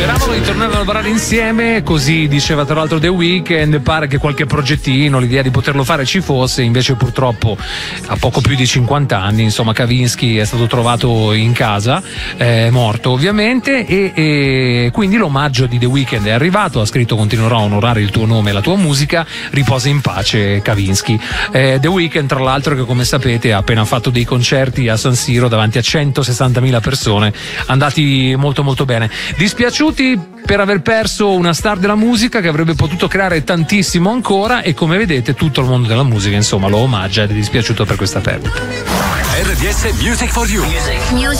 Speravano di tornare a lavorare insieme, così diceva tra l'altro The Weeknd. Pare che qualche progettino, l'idea di poterlo fare ci fosse, invece purtroppo a poco più di 50 anni, insomma, Kavinsky è stato trovato in casa, morto ovviamente, e quindi l'omaggio di The Weeknd è arrivato. Ha scritto: continuerò a onorare il tuo nome e la tua musica, riposa in pace Kavinsky. The Weeknd, tra l'altro, che come sapete ha appena fatto dei concerti a San Siro davanti a 160.000 persone, andati molto molto bene. Dispiaciuti per aver perso una star della musica che avrebbe potuto creare tantissimo ancora, e come vedete tutto il mondo della musica insomma lo omaggia ed è dispiaciuto per questa perdita. RDS Music for You. Music